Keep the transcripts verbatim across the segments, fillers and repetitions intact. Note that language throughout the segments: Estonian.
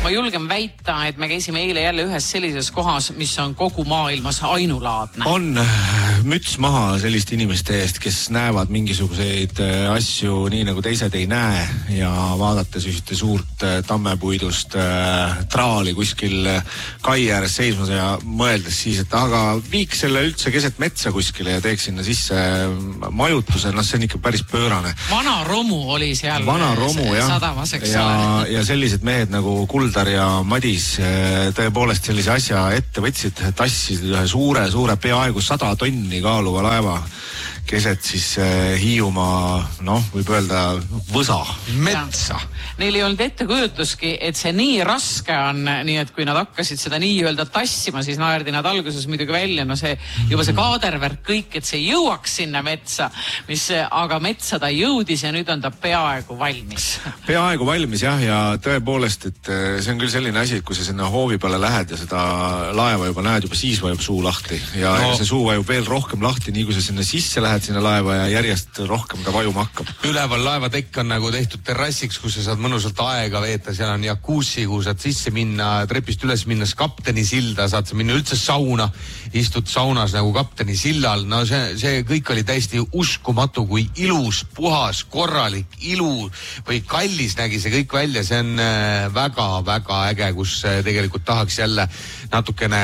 ma julgen väita, et me käisime eile jälle ühes sellises kohas, mis on kogu maailmas ainulaadne. On müts maha selliste inimeste eest, kes näevad mingisuguseid asju nii nagu teised ei näe ja vaadates ühte suurt tammepuidust traali kuskil kai ääres seismas ja mõeldes siis, et aga viiks selle üldse keset metsa kuskile ja teeks sinna sisse majutuse, noh see on ikka päris pöörane. Vana romu oli seal Vana romu, jah. sadamas, eks ja, ole. ja sellised mehed nagu Kuldar ja Madis tõepoolest sellise asja ette võtsid, tassisid ühe suure, suure peaaegu sada tonni kaaluva laeva keset siis Hiiumaa, noh, võib öelda võsa. Metsa. Neil ei olnud ettekujutuski, et see nii raske on, nii et kui nad hakkasid seda nii öelda tassima, siis naerdi nad alguses muidugi välja, no see juba see kaadervärk kõik, et see jõuaks sinna metsa, mis aga metsa ta jõudis ja nüüd on ta peaaegu valmis. Peaaegu valmis jah, ja tõepoolest, et see on küll selline asi, et kui sa sinna hoovi peale lähed ja seda laeva juba näed, juba siis vajub suu lahti ja no. see suu vajub veel rohkem lahti, nii kui sa sinna sisse lähed sinna laeva ja järjest rohkem ta vajuma hakkab. Üleval laevatekk on nagu tehtud terrassiks, kus sa saad mõnusalt aega veeta, seal on jakuusi, kuhu saad sisse minna, trepist üles minnes kapteni silda, saad sa minna üldse sauna, istud saunas nagu kapteni sillal, no see, see kõik oli täiesti uskumatu, kui ilus, puhas, korralik, ilu või kallis nägi see kõik välja, see on väga-väga äge, kus tegelikult tahaks jälle natukene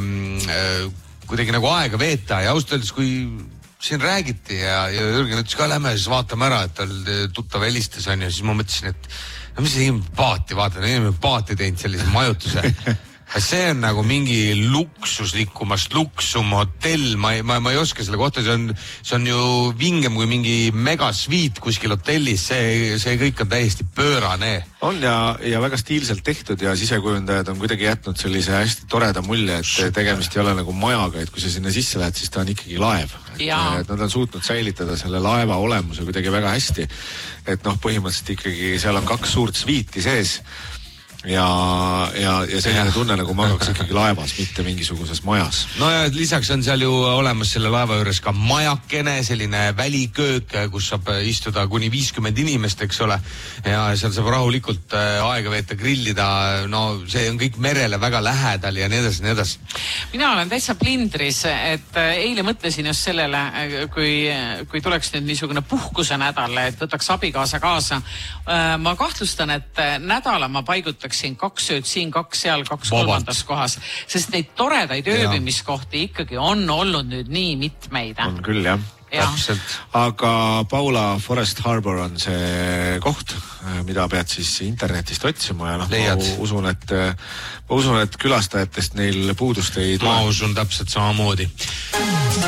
äh, kuidagi nagu aega veeta ja ausalt öeldes, kui siin räägiti ja, ja Jürgen ütles ka, lähme siis vaatame ära, et tal tuttav helistas on ja siis ma mõtlesin, et no mis see inimene paati, vaata, inimene paati teinud sellise majutuse. See on nagu mingi luksuslikumast luksum hotell, ma ei, ma, ma ei oska selle kohta, see on, see on ju vingem kui mingi megasviit kuskil hotellis, see, see kõik on täiesti pöörane. On ja, ja väga stiilselt tehtud ja sisekujundajad on kuidagi jätnud sellise hästi toreda mulje, et tegemist ei ole nagu majaga, et kui sa sinna sisse lähed, siis ta on ikkagi laev. Et, et nad on suutnud säilitada selle laeva olemuse kuidagi väga hästi. Et noh, põhimõtteliselt ikkagi seal on kaks suurt sviiti sees. Ja, ja, ja selline tunne nagu magaks ikkagi laevas, mitte mingisuguses majas. No ja lisaks on seal ju olemas selle laeva juures ka majakene, selline väliköök, kus saab istuda kuni viiskümmend inimest, eks ole. Ja seal saab rahulikult aega veeta, grillida, no see on kõik merele väga lähedal ja nii edasi, nii edasi. Mina olen täitsa plindris, et eile mõtlesin just sellele, kui, kui tuleks nüüd niisugune puhkuse nädal, et võtaks abikaasa kaasa. Ma kahtlustan, et nädala ma paigutaks siin kaks ööd, siin kaks seal, kaks Vabalt. kolmandas kohas, sest neid toredaid ööbimiskohti ikkagi on olnud nüüd nii mitmeid. On küll, jah. Ja. Aga Paula Forest Harbor on see koht, mida pead siis internetist otsima ja noh, ma usun, et, ma usun, et külastajatest neil puudust ei tule. Ma usun täpselt samamoodi.